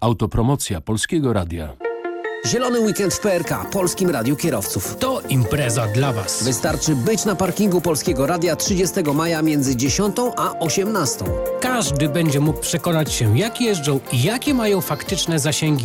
Autopromocja Polskiego Radia. Zielony weekend w PRK, Polskim Radiu Kierowców. To impreza dla Was. Wystarczy być na parkingu Polskiego Radia 30 maja między 10 a 18. Każdy będzie mógł przekonać się, jak jeżdżą i jakie mają faktyczne zasięgi